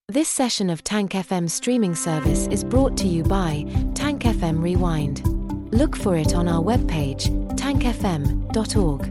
This session of Tank FM streaming service is brought to you by Tank FM Rewind. Look for it on our webpage, tankfm.org.